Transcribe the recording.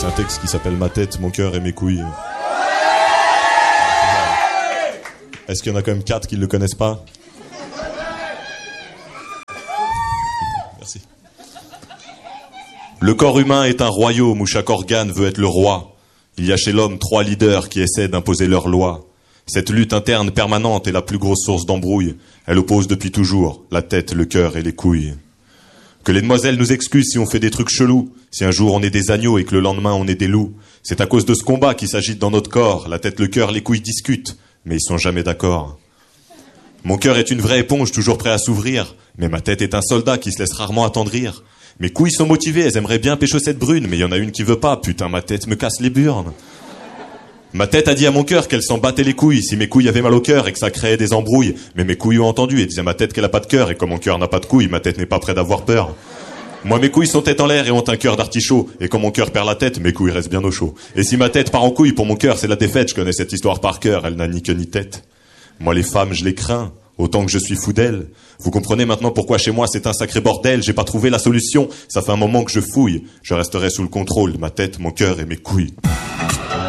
un texte qui s'appelle Ma tête, mon cœur et mes couilles. Est-ce qu'il y en a quand même 4 qui ne le connaissent pas? Merci. Le corps humain est un royaume où chaque organe veut être le roi. Il y a chez l'homme 3 leaders qui essaient d'imposer leurs lois. Cette lutte interne permanente est la plus grosse source d'embrouille. Elle oppose depuis toujours la tête, le cœur et les couilles. Que les demoiselles nous excusent si on fait des trucs chelous, si un jour on est des agneaux et que le lendemain on est des loups. C'est à cause de ce combat qui s'agite dans notre corps. La tête, le cœur, les couilles discutent, mais ils sont jamais d'accord. Mon cœur est une vraie éponge toujours prêt à s'ouvrir, mais ma tête est un soldat qui se laisse rarement attendrir. Mes couilles sont motivées, elles aimeraient bien pécho cette brune, mais il y en a une qui veut pas, putain ma tête me casse les burnes. Ma tête a dit à mon cœur qu'elle s'en battait les couilles si mes couilles avaient mal au cœur et que ça créait des embrouilles. Mais mes couilles ont entendu et disaient à ma tête qu'elle a pas de cœur. Et comme mon cœur n'a pas de couilles, ma tête n'est pas près d'avoir peur. Moi, mes couilles sont tête en l'air et ont un cœur d'artichaut. Et comme mon cœur perd la tête, mes couilles restent bien au chaud. Et si ma tête part en couille, pour mon cœur, c'est la défaite. Je connais cette histoire par cœur, elle n'a ni queue ni tête. Moi, les femmes, je les crains, autant que je suis fou d'elles. Vous comprenez maintenant pourquoi chez moi c'est un sacré bordel. J'ai pas trouvé la solution, ça fait un moment que je fouille. Je resterai sous le contrôle de ma tête, mon cœur et mes couilles.